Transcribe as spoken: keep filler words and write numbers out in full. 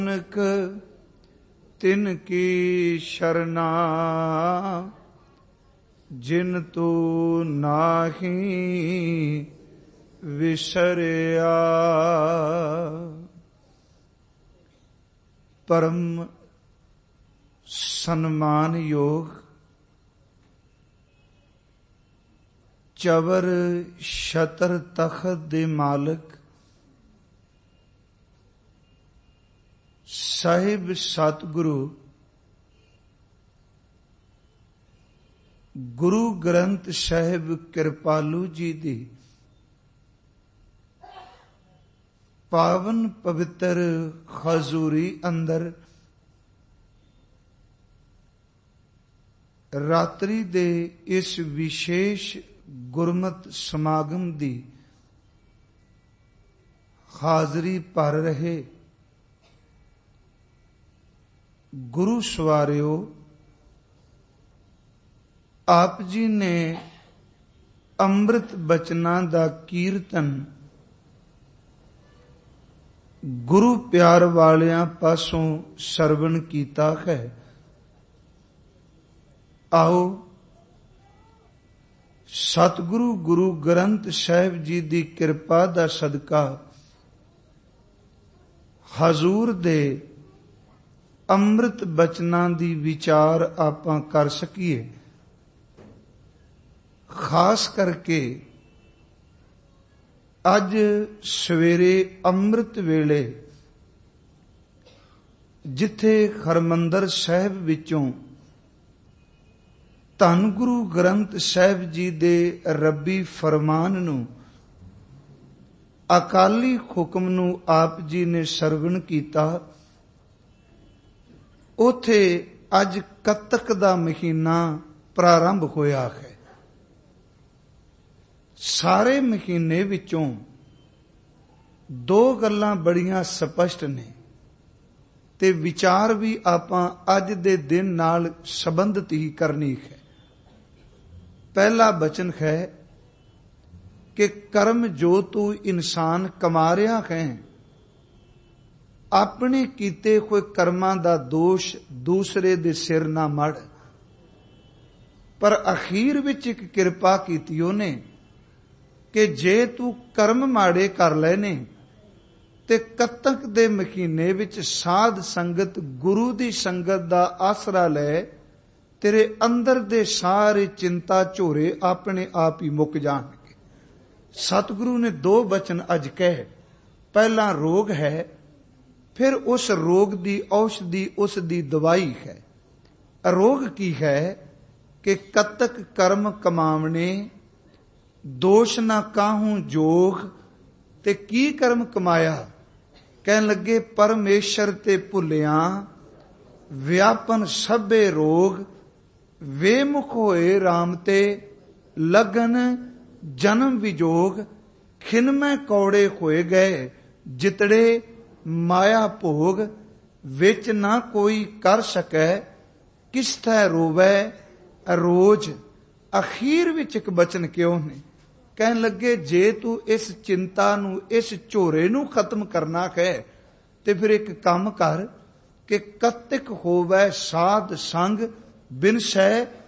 ਨਾਨਕ ਤਿਨ ਕੀ ਸ਼ਰਨਾ ਜਿਨ ਤੂ ਨਾਹੀ ਵਿਸਰਿਆ। ਪਰਮ ਸਨਮਾਨਯੋਗ ਚਵਰ ਛਤਰ ਤਖਤ ਦੇ ਮਾਲਕ ਸਾਹਿਬ ਸਤਿਗੁਰੂ ਗੁਰੂ ਗ੍ਰੰਥ ਸਾਹਿਬ ਕਿਰਪਾਲੂ ਜੀ ਦੀ ਪਾਵਨ ਪਵਿੱਤਰ ਹਜ਼ੂਰੀ ਅੰਦਰ ਰਾਤਰੀ ਦੇ ਇਸ ਵਿਸ਼ੇਸ਼ ਗੁਰਮਤ ਸਮਾਗਮ ਦੀ ਹਾਜ਼ਰੀ ਭਰ ਰਹੇ ਗੁਰੂ ਸਵਾਰਿਓ, ਆਪ ਜੀ ਨੇ ਅੰਮ੍ਰਿਤ ਬਚਨਾਂ ਦਾ ਕੀਰਤਨ ਗੁਰੂ ਪਿਆਰ ਵਾਲਿਆਂ ਪਾਸੋਂ ਸਰਵਣ ਕੀਤਾ ਹੈ। ਆਓ ਸਤਿਗੁਰੂ ਗੁਰੂ ਗ੍ਰੰਥ ਸਾਹਿਬ ਜੀ ਦੀ ਕਿਰਪਾ ਦਾ ਸਦਕਾ ਹਜ਼ੂਰ ਦੇ ਅੰਮ੍ਰਿਤ ਬਚਨਾਂ ਦੀ ਵਿਚਾਰ ਆਪਾਂ ਕਰ ਸਕੀਏ। ਖਾਸ ਕਰਕੇ ਅੱਜ ਸਵੇਰੇ ਅੰਮ੍ਰਿਤ ਵੇਲੇ ਜਿੱਥੇ ਹਰਿਮੰਦਰ ਸਾਹਿਬ ਵਿੱਚੋਂ ਧੰਨ ਗੁਰੂ ਗ੍ਰੰਥ ਸਾਹਿਬ ਜੀ ਦੇ ਰੱਬੀ ਫਰਮਾਨ ਨੂੰ, ਅਕਾਲੀ ਹੁਕਮ ਨੂੰ ਆਪ ਜੀ ਨੇ ਸਰਵਣ ਕੀਤਾ, ਉਥੇ ਅੱਜ ਕੱਤਕ ਦਾ ਮਹੀਨਾ ਪ੍ਰਾਰੰਭ ਹੋਇਆ ਹੈ। ਸਾਰੇ ਮਹੀਨੇ ਵਿੱਚੋਂ ਦੋ ਗੱਲਾਂ ਬੜੀਆਂ ਸਪਸ਼ਟ ਨੇ ਤੇ ਵਿਚਾਰ ਵੀ ਆਪਾਂ ਅੱਜ ਦੇ ਦਿਨ ਨਾਲ ਸੰਬੰਧਿਤ ਹੀ ਕਰਨੀ ਹੈ। ਪਹਿਲਾ ਬਚਨ ਹੈ ਕਿ ਕਰਮ ਜੋ ਤੂੰ ਇਨਸਾਨ ਕਮਾ ਰਿਹਾ ਹੈ, ਆਪਣੇ ਕੀਤੇ ਹੋਏ ਕਰਮਾਂ ਦਾ ਦੋਸ਼ ਦੂਸਰੇ ਦੇ ਸਿਰ ਨਾ ਮੜ। ਪਰ ਅਖੀਰ ਵਿੱਚ ਇੱਕ ਕਿਰਪਾ ਕੀਤੀ ਉਹਨੇ ਕਿ ਜੇ ਤੂੰ ਕਰਮ ਮਾੜੇ ਕਰ ਲਏ ਨੇ ਤੇ ਕੱਤਕ ਦੇ ਮਹੀਨੇ ਵਿੱਚ ਸਾਧ ਸੰਗਤ ਗੁਰੂ ਦੀ ਸੰਗਤ ਦਾ ਆਸਰਾ ਲੈ, ਤੇਰੇ ਅੰਦਰ ਦੇ ਸਾਰੇ ਚਿੰਤਾ ਝੋਰੇ ਆਪਣੇ ਆਪ ਹੀ ਮੁੱਕ ਜਾਣਗੇ। ਸਤਿਗੁਰੂ ਨੇ ਦੋ ਬਚਨ ਅੱਜ ਕਹੇ। ਪਹਿਲਾ ਰੋਗ ਹੈ, ਫਿਰ ਉਸ ਰੋਗ ਦੀ ਔਸ਼ਧੀ, ਉਸ ਦੀ ਦਵਾਈ ਹੈ। ਰੋਗ ਕੀ ਹੈ ਕਿ ਕੱਤਕ ਕਰਮ ਕਮਾਵਣੇ, ਦੋਸ਼ ਨਾ ਕਾਹੂ ਜੋਗ। ਤੇ ਕੀ ਕਰਮ ਕਮਾਇਆ? ਕਹਿਣ ਲੱਗੇ ਪਰਮੇਸ਼ਰ ਤੇ ਭੁੱਲਿਆ, ਵਿਆਪਨ ਸਭੇ ਰੋਗ, ਵੇਮੁਖ ਹੋਏ ਰਾਮ ਤੇ ਲਗਨ ਜਨਮ ਵਿਜੋਗ। ਖਿਨਮੈ ਕੌੜੇ ਹੋਏ ਗਏ ਜਿਤੜੇ ਮਾਇਆ ਭੋਗ, ਵਿੱਚ ਨਾ ਕੋਈ ਕਰ ਸਕੈ ਕਿਸ ਥੈ ਰੋਵੈ ਰੋਜ਼। ਅਖੀਰ ਵਿੱਚ ਇੱਕ ਬਚਨ ਕਿਉਂ ਨੇ? ਕਹਿਣ ਲੱਗੇ ਜੇ ਤੂੰ ਇਸ ਚਿੰਤਾ ਨੂੰ, ਇਸ ਝੋਰੇ ਨੂੰ ਖਤਮ ਕਰਨਾ ਹੈ ਤੇ ਫਿਰ ਇੱਕ ਕੰਮ ਕਰ ਕਿ ਕੱਤਕ ਹੋਵੈ ਸਾਧ ਸੰਗ ਬਿਨ ਸਹਿ